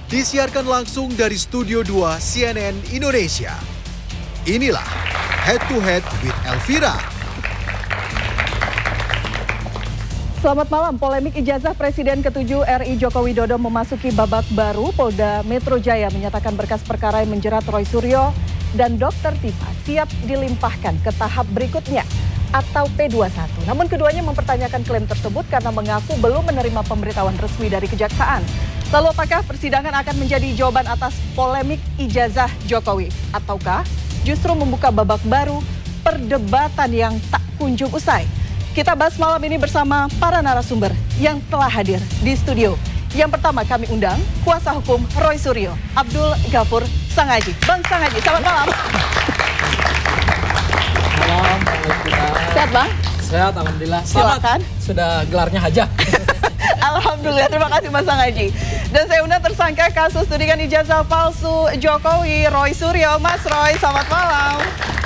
Disiarkan langsung dari Studio 2 CNN Indonesia. Inilah Head to Head with Elvira. Selamat malam. Polemik ijazah Presiden ke-7 RI Joko Widodo memasuki babak baru. Polda Metro Jaya menyatakan berkas perkara yang menjerat Roy Suryo dan Dr. Tifa siap dilimpahkan ke tahap berikutnya atau P21. Namun keduanya mempertanyakan klaim tersebut karena mengaku belum menerima pemberitahuan resmi dari Kejaksaan. Lalu apakah persidangan akan menjadi jawaban atas polemik ijazah Jokowi? Ataukah justru membuka babak baru perdebatan yang tak kunjung usai? Kita bahas malam ini bersama para narasumber yang telah hadir di studio. Yang pertama kami undang kuasa hukum Roy Suryo, Abdul Ghafur Sangaji. Bang Sangaji, selamat malam. Malam, Sehat Bang? Sehat, alhamdulillah. Silakan. Sudah gelarnya Hajah. Alhamdulillah, terima kasih Mas Sangaji. Dan saya undang tersangka kasus tudingan ijazah palsu Jokowi, Roy Suryo. Mas Roy, selamat malam.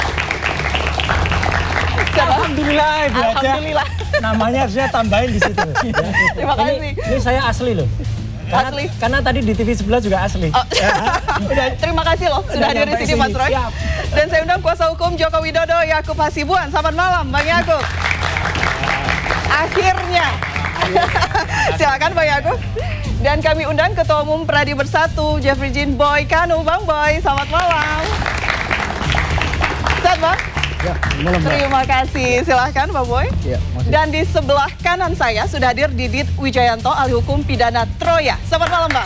Alhamdulillah, Ibu Haja. Alhamdulillah. Namanya harusnya tambahin di situ. Terima kasih. Ini saya asli loh. Asli? Karena tadi di TV sebelah juga asli. Oh. Terima kasih loh sudah hadir di sini Mas Roy. Siap. Dan saya undang kuasa hukum Joko Widodo, Yakub Hasibuan. Selamat malam Bang Yakub. Akhirnya. Silakan Bang Yakub. Dan kami undang Ketua Umum Pradi Bersatu, Jeffrey Jin Boy Kanu. Bang Boy, selamat malam. Sehat Bang? Ya, malam. Terima kasih. Silahkan Pak Boy. Ya, dan di sebelah kanan saya sudah hadir Didit Wijayanto, ahli hukum pidana Troya. Selamat malam Bang.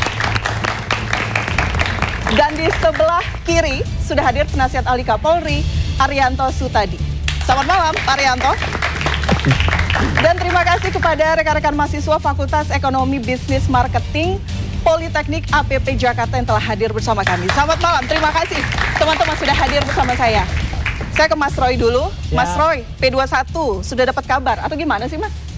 Dan di sebelah kiri sudah hadir penasihat ahli Kapolri, Arianto Sutadi. Selamat malam Pak Arianto. Dan terima kasih kepada rekan-rekan mahasiswa Fakultas Ekonomi Bisnis Marketing Politeknik APP Jakarta yang telah hadir bersama kami. Selamat malam, terima kasih teman-teman sudah hadir bersama saya. Saya ke Mas Roy dulu. Ya. Mas Roy, P21 sudah dapat kabar atau gimana sih Mas?